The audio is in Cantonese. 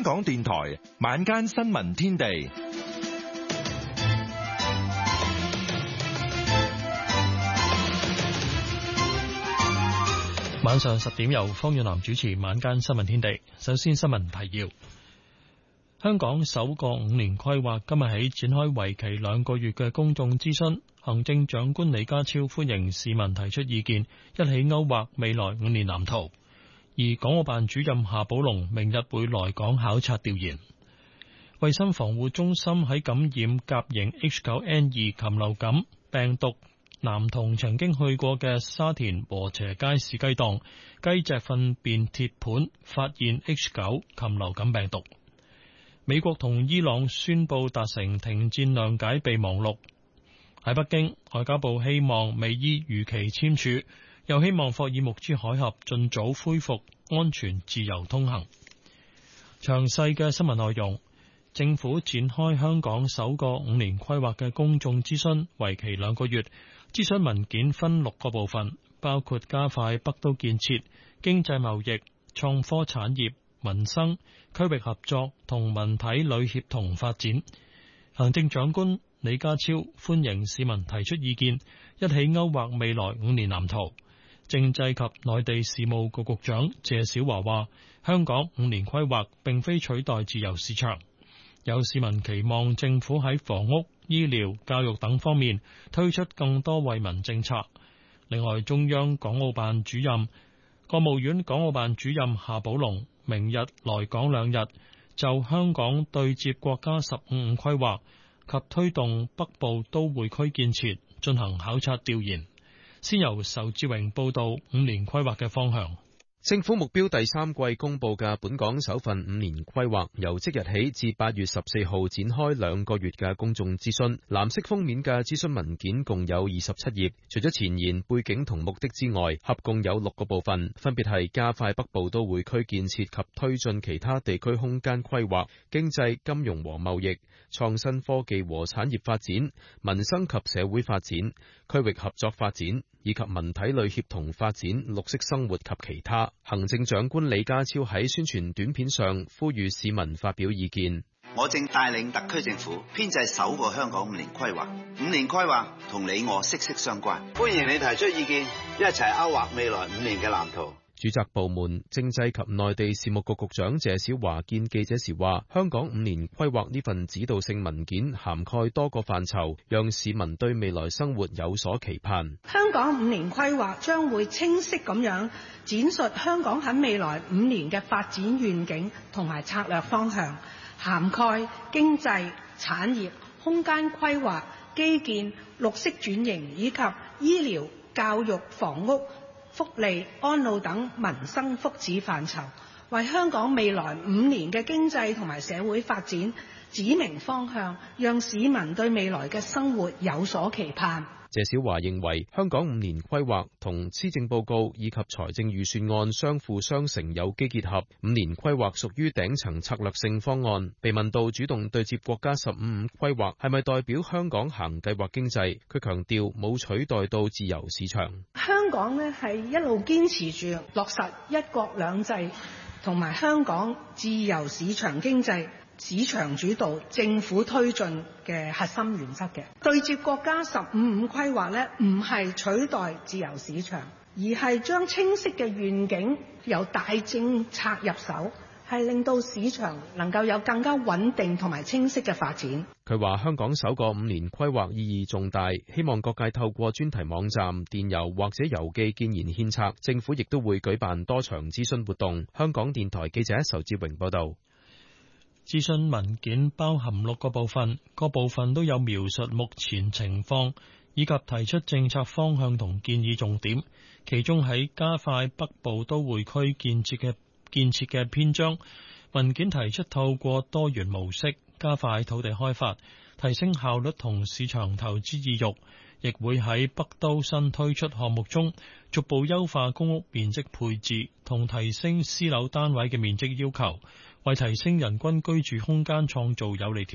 香港電台晚間新聞天地， 晚上10點由方遠南主持晚間新聞天地。首先新聞提要：香港首個5年規劃今日起展開為期2個月嘅公眾諮詢，行政長官李家超歡迎市民提出意見，一起勾畫未來5年藍圖。而港澳辦主任夏寶龍明日會來港考察調研。衛生防護中心喺感染甲型 H9N2 禽流感病毒男童曾經去過嘅沙田禾輋街市雞檔雞隻糞便鐵盤發現 H9 禽流感病毒。美國同伊朗宣布達成停戰諒解備忘錄。喺北京，外交部希望美伊如期簽署，又希望霍爾木茲海峽盡早恢復安全自由通行。詳細嘅新聞內容，政府展開香港首個5年規劃嘅公眾諮詢，為期2個月。諮詢文件分6個部分，包括加快北都建設、經濟貿易、創科產業、民生、區域合作同文體旅協同發展。行政長官李家超歡迎市民提出意見，一起勾畫未來5年藍圖。政制及內地事務局局長謝小華話：香港5年規劃並非取代自由市場，有市民期望政府喺房屋、醫療、教育等方面推出更多惠民政策。另外，中央港澳辦主任、國務院港澳辦主任夏寶龍明日來港2日，就香港對接國家15五規劃及推動北部都會區建設進行考察調研。先由仇志榮報道5年規劃嘅方向。 政府目標第3季公布嘅本港首份5年規劃，由即日起至8月14號展開2個月嘅公眾諮詢。藍色封面嘅諮詢文件共有27頁，除咗前言、背景同目的之外，合共有6個部分，分別係加快北部都會區建設及推進其他地區空間規劃、經濟、金融和貿易、創新科技和產業發展、民生及社會發展、區域合作發展，以及文體旅協同發展、綠色生活及其他。行政長官李家超喺宣傳短片上呼籲市民發表意見。 我正帶領特區政府編製首個香港5年規劃，5年規劃同你我息息相關。歡迎你提出意見，一齊勾畫未來5年嘅藍圖。 主責部門政制及內地事務局局長謝小華見記者時話：香港5年規劃呢份指導性文件涵蓋多個範疇，讓市民對未來生活有所期盼。 香港5年規劃將會清晰咁樣展述香港喺未來5年嘅發展願景同埋策略方向，涵蓋經濟、產業、空間規劃、基建、綠色轉型以及醫療、教育、房屋、福利、安老等民生福祉範疇，為香港未來5年嘅經濟同埋社會發展指明方向，讓市民對未來嘅生活有所期盼。 謝小華認為香港5年規劃同施政報告以及財政預算案相輔相成，有機結合。5年規劃屬於頂層策略性方案。被問到主動對接國家15五規劃係咪代表香港行計劃經濟，佢強調冇取代到自由市場。 香港呢係一路堅持住落實一國兩制同埋香港自由市場經濟，市場主導、政府推進嘅核心原則嘅。對接國家15五規劃呢，唔係取代自由市場，而係將清晰嘅願景由大政策入手，係令到市場能夠有更加穩定同埋清晰嘅發展。 佢話香港首個5年規劃意義重大，希望各界透過專題網站、電郵或者郵寄建言獻策。政府亦都會舉辦多場諮詢活動。香港電台記者仇志榮報道。 諮詢文件包含6個部分，各部分都有描述目前情況，以及提出政策方向同建議重點。其中喺加快北部都會區建設嘅篇章，文件提出透過多元模式加快土地開發，提升效率同市場投資意欲，亦會喺北都新推出項目中逐步優化公屋面積配置同提升私樓單位嘅面積要求，為提升人均居住空間創造有利條件。